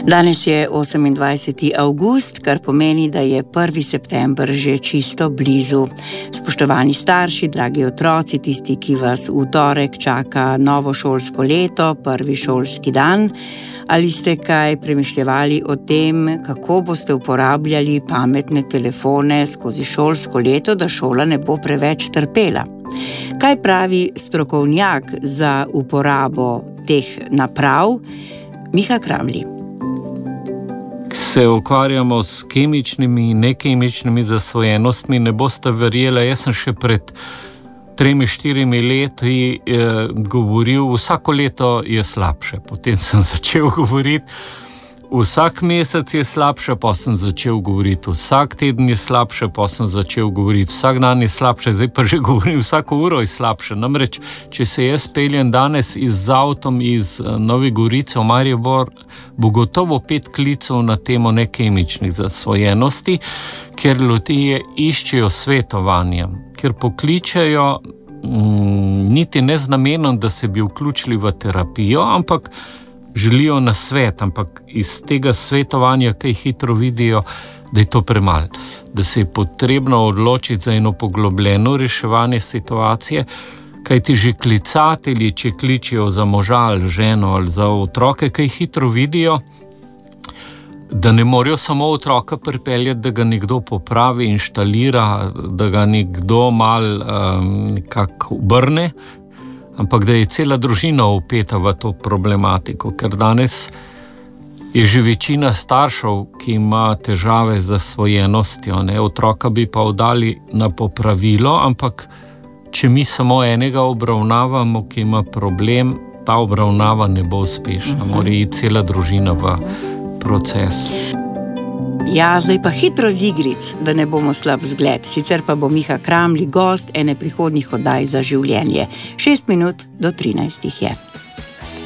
Danes je 28. avgust, kar pomeni, da je 1. september že čisto blizu. Spoštovani starši, dragi otroci, tisti, ki vas v torek čaka novo šolsko leto, prvi šolski dan, ali ste kaj premišljevali o tem, kako boste uporabljali pametne telefone skozi šolsko leto, da šola ne bo preveč trpela? Kaj pravi strokovnjak za uporabo teh naprav? Miha Kramli. Se ukvarjamo s kemičnimi in nekemičnimi zasvojenostmi, ne boste verjeli, jaz sem še pred 3-4 leti govoril, vsako leto je slabše. Potem sem začel govoriti, vsak mesec je slabše, pa sem začel govoriti, vsak teden je slabše, pa sem začel govoriti, vsak dan je slabše, zdaj pa že govorim, vsako uro je slabše. Namreč, če se jaz peljem danes z avtom iz Nove Gorice v Maribor, bo gotovo 5 klicev na temo nekemičnih zasvojenosti, ker ljudje iščejo svetovanja, ker pokličejo niti ne z namenom, da se bi vključili v terapijo, ampak želijo na svet, ampak iz tega svetovanja, kaj hitro vidijo, da je to premalo, da se je potrebno odločiti za eno poglobljeno reševanje situacije, kajti že klicatelji, če kličijo za moža ali ženo ali za otroke, kaj hitro vidijo, da ne morejo samo otroka pripeljati, da ga nekdo popravi, inštalira, da ga nekdo nekako obrne, ampak da je cela družina vpeta v to problematiko, ker danes je že večina staršev, ki ima težave z zasvojenostjo, otroka bi pa oddali na popravilo, ampak če mi samo enega obravnavamo, ki ima problem, ta obravnava ne bo uspešna, mora iti cela družina v proces. Ja, zdaj pa hitro z igric, da ne bomo slab zgled. Sicer pa bo Miha Kramli gost ene prihodnjih oddaj za življenje. 6 minut do 13 je.